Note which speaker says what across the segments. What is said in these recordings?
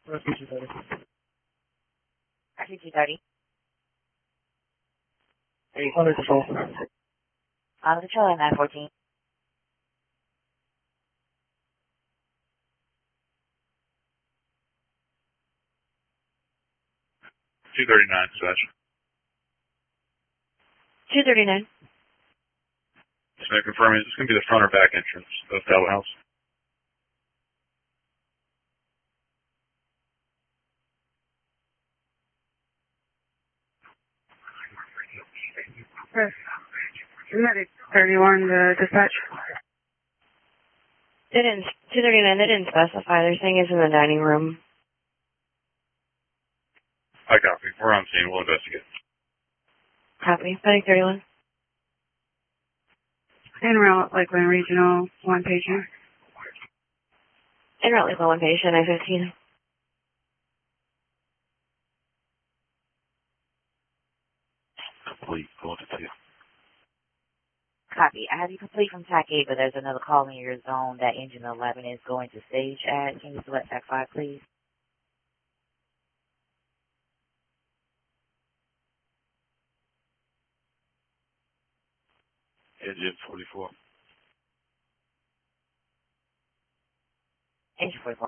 Speaker 1: RC-230.
Speaker 2: RC-230.
Speaker 1: 800 control.
Speaker 2: On the control at 914.
Speaker 3: 239, dispatch.
Speaker 2: 239.
Speaker 3: Just going to confirm, is this going to be the front or back entrance of Talbot House?
Speaker 4: Press. Medic 31, the dispatch.
Speaker 2: 239, they didn't specify. They're saying it's in the dining room.
Speaker 3: I copy. We're on scene. We'll investigate.
Speaker 2: Copy. Medic 31.
Speaker 4: En route, Lakeland Regional, 1 patient.
Speaker 2: En route, Lakeland 1 patient, I-15.
Speaker 3: Complete. Going to 2.
Speaker 2: Copy. I have you complete from TAC 8, but there's another call in your zone that engine 11 is going to stage at. Can you select TAC 5, please?
Speaker 3: Engine 44.
Speaker 2: Engine 44.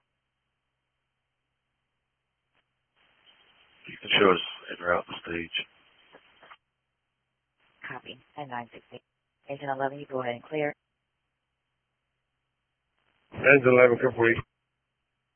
Speaker 3: You can show us en route the stage.
Speaker 2: Copy. At 960. Engine 11, you go ahead and clear.
Speaker 1: Engine 11 complete.